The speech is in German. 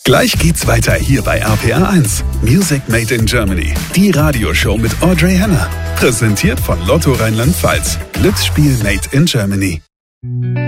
Gleich geht's weiter hier bei RPR1. Music Made in Germany. Die Radioshow mit Audrey Henner. Präsentiert von Lotto Rheinland-Pfalz. Glücksspiel Made in Germany.